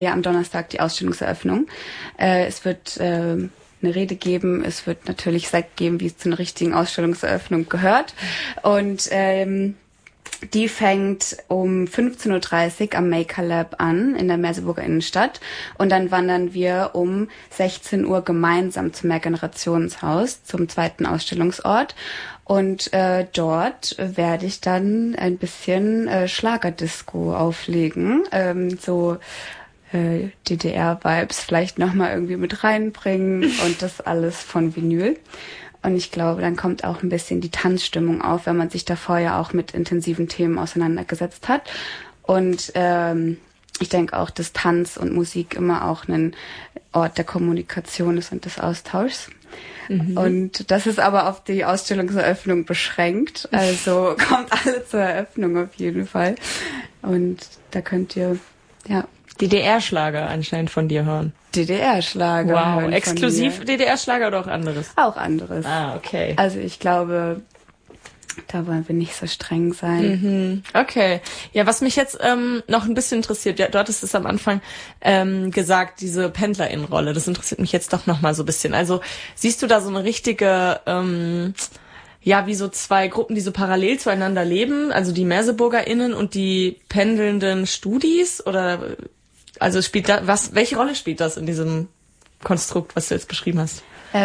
ja am Donnerstag die Ausstellungseröffnung. Es wird eine Rede geben, es wird natürlich Sekt geben, wie es zu einer richtigen Ausstellungseröffnung gehört. Und die fängt um 15.30 Uhr am Maker Lab an in der Merseburger Innenstadt. Und dann wandern wir um 16 Uhr gemeinsam zum Mehrgenerationshaus, zum zweiten Ausstellungsort. Und dort werde ich dann ein bisschen Schlagerdisco auflegen, so DDR-Vibes vielleicht nochmal irgendwie mit reinbringen und das alles von Vinyl. Und ich glaube, dann kommt auch ein bisschen die Tanzstimmung auf, wenn man sich davor ja auch mit intensiven Themen auseinandergesetzt hat. Und ich denke auch, dass Tanz und Musik immer auch ein Ort der Kommunikation ist und des Austauschs. Mhm. Und das ist aber auf die Ausstellungseröffnung beschränkt. Also kommt alle zur Eröffnung auf jeden Fall. Und da könnt ihr, ja... DDR-Schlager anscheinend von dir hören. DDR-Schlager. Wow, exklusiv DDR-Schlager oder auch anderes? Auch anderes. Ah, okay. Also ich glaube, da wollen wir nicht so streng sein. Mhm. Okay. Ja, was mich jetzt noch ein bisschen interessiert, ja, du hattest es am Anfang gesagt, diese PendlerInnen-Rolle, das interessiert mich jetzt doch noch mal so ein bisschen. Also siehst du da so eine richtige... ja, wie so zwei Gruppen, die so parallel zueinander leben, also die MerseburgerInnen und die pendelnden Studis, oder also spielt da welche Rolle spielt das in diesem Konstrukt, was du jetzt beschrieben hast?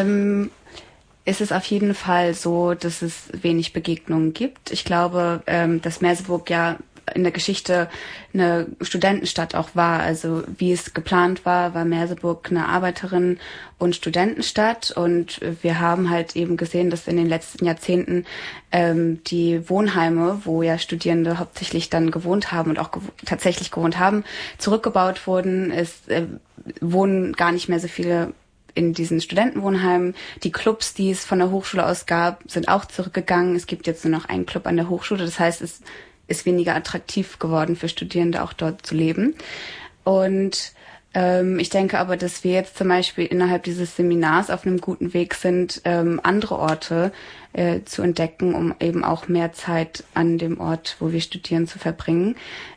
Es ist auf jeden Fall so, dass es wenig Begegnungen gibt. Ich glaube, dass Merseburg ja in der Geschichte eine Studentenstadt auch war. Also wie es geplant war, war Merseburg eine Arbeiterinnen- und Studentenstadt. Und wir haben halt eben gesehen, dass in den letzten Jahrzehnten die Wohnheime, wo ja Studierende hauptsächlich dann gewohnt haben und auch tatsächlich gewohnt haben, zurückgebaut wurden. Es wohnen gar nicht mehr so viele in diesen Studentenwohnheimen. Die Clubs, die es von der Hochschule aus gab, sind auch zurückgegangen. Es gibt jetzt nur noch einen Club an der Hochschule. Das heißt, es ist weniger attraktiv geworden für Studierende, auch dort zu leben. Und ich denke aber, dass wir jetzt zum Beispiel innerhalb dieses Seminars auf einem guten Weg sind, andere Orte zu entdecken, um eben auch mehr Zeit an dem Ort, wo wir studieren, zu verbringen.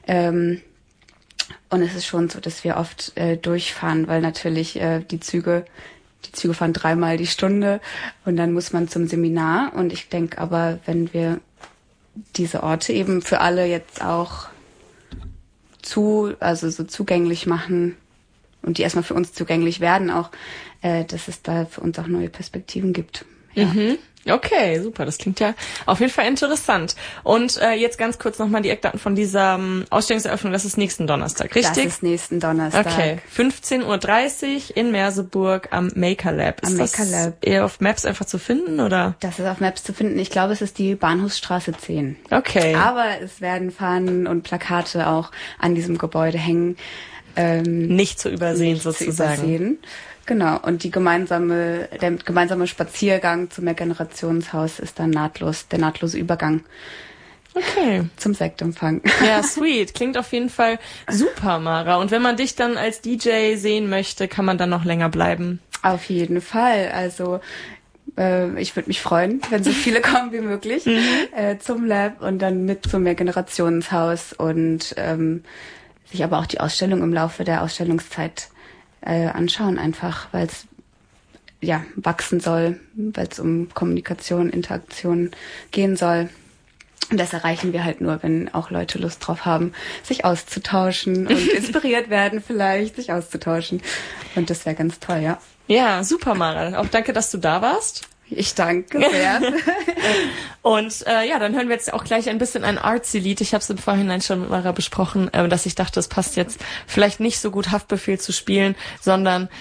Und es ist schon so, dass wir oft durchfahren, weil natürlich die Züge fahren 3-mal die Stunde und dann muss man zum Seminar. Und ich denke aber, wenn wir diese Orte eben für alle jetzt auch so zugänglich machen und die erstmal für uns zugänglich werden, auch, dass es da für uns auch neue Perspektiven gibt. Ja. Mhm. Okay, super. Das klingt ja auf jeden Fall interessant. Und jetzt ganz kurz nochmal die Eckdaten von dieser Ausstellungseröffnung. Das ist nächsten Donnerstag, richtig? Das ist nächsten Donnerstag. Okay, 15.30 Uhr in Merseburg am Maker Lab. Ist das eher auf Maps einfach zu finden, oder? Das ist auf Maps zu finden. Ich glaube, es ist die Bahnhofsstraße 10. Okay. Aber es werden Fahnen und Plakate auch an diesem Gebäude hängen. Nicht zu übersehen, sozusagen. Genau, und der gemeinsame Spaziergang zum Mehrgenerationshaus ist dann der nahtlose Übergang zum Sektempfang. Ja, sweet. Klingt auf jeden Fall super, Mara. Und wenn man dich dann als DJ sehen möchte, kann man dann noch länger bleiben? Auf jeden Fall. Also ich würde mich freuen, wenn so viele kommen wie möglich zum Lab und dann mit zum Mehrgenerationshaus und sich aber auch die Ausstellung im Laufe der Ausstellungszeit anschauen, einfach, weil es ja wachsen soll, weil es um Kommunikation, Interaktion gehen soll. Und das erreichen wir halt nur, wenn auch Leute Lust drauf haben, sich auszutauschen und inspiriert werden vielleicht, sich auszutauschen. Und das wäre ganz toll, ja. Ja, super, Mara. Auch danke, dass du da warst. Ich danke sehr. Und dann hören wir jetzt auch gleich ein bisschen ein Artsy-Lied. Ich habe es im Vorhinein schon mit Mara besprochen, dass ich dachte, es passt jetzt vielleicht nicht so gut, Haftbefehl zu spielen, sondern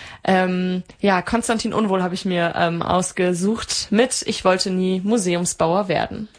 Konstantin Unwohl habe ich mir ausgesucht mit Ich wollte nie Museumsbauer werden.